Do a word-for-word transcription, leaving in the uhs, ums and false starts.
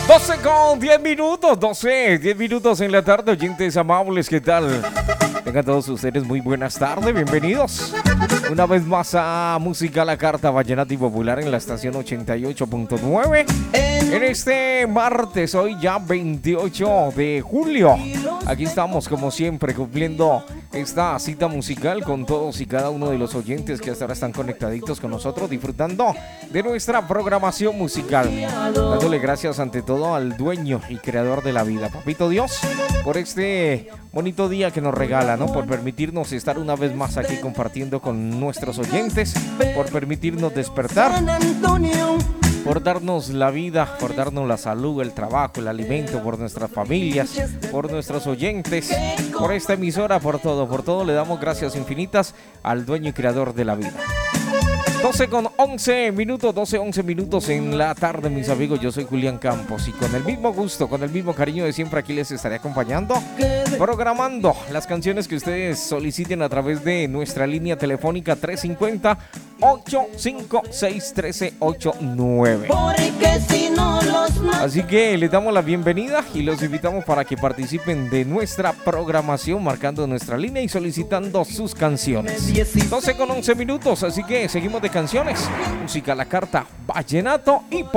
doce con diez minutos, doce, diez minutos en la tarde, oyentes amables, ¿qué tal? Tengan todos ustedes muy buenas tardes, bienvenidos una vez más a Música a la Carta, Vallenato y Popular en la estación ochenta y ocho punto nueve. En este martes, hoy ya veintiocho de julio, aquí estamos como siempre cumpliendo esta cita musical con todos y cada uno de los oyentes que hasta ahora están conectaditos con nosotros, disfrutando de nuestra programación musical, dándole gracias ante todo al dueño y creador de la vida, Papito Dios, por este bonito día que nos regala, ¿no? Por permitirnos estar una vez más aquí compartiendo con nuestros oyentes, por permitirnos despertar, por darnos la vida, por darnos la salud, el trabajo, el alimento, por nuestras familias, por nuestros oyentes, por esta emisora, por todo, por todo le damos gracias infinitas al dueño y creador de la vida. doce con once minutos, doce, once minutos en la tarde, mis amigos. Yo soy Julián Campos y con el mismo gusto, con el mismo cariño de siempre aquí les estaré acompañando, programando las canciones que ustedes soliciten a través de nuestra línea telefónica tres cinco cero, ocho cinco seis, uno tres ocho nueve. Así que les damos la bienvenida y los invitamos para que participen de nuestra programación marcando nuestra línea y solicitando sus canciones. doce con once minutos, así que seguimos de canciones. Música a la Carta, Vallenato y Popular.